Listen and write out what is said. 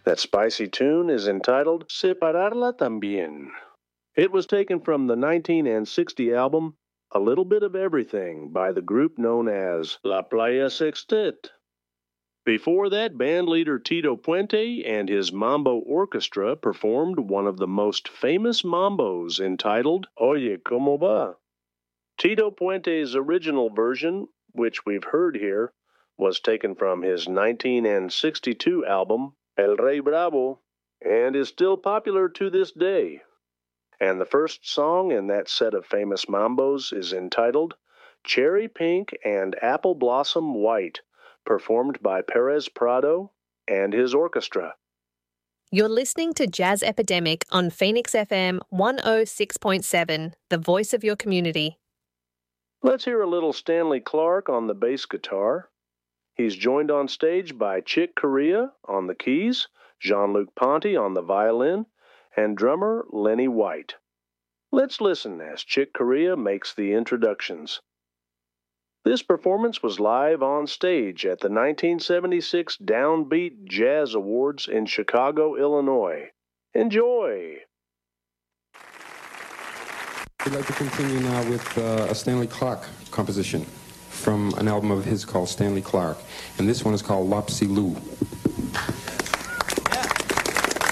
That spicy tune is entitled Separarla También. It was taken from the 1960 album A Little Bit of Everything by the group known as La Playa Sextet. Before that, bandleader Tito Puente and his mambo orchestra performed one of the most famous mambos entitled Oye Como Va. Tito Puente's original version, which we've heard here, was taken from his 1962 album El Rey Bravo and is still popular to this day. And the first song in that set of famous mambos is entitled Cherry Pink and Apple Blossom White, performed by Perez Prado and his orchestra. You're listening to Jazz Epidemic on Phoenix FM 106.7, the voice of your community. Let's hear a little Stanley Clarke on the bass guitar. He's joined on stage by Chick Corea on the keys, Jean-Luc Ponty on the violin, and drummer Lenny White. Let's listen as Chick Corea makes the introductions. This performance was live on stage at the 1976 Downbeat Jazz Awards in Chicago, Illinois. Enjoy! I'd like to continue now with a Stanley Clarke composition from an album of his called Stanley Clarke, and this one is called Lopsy Lou.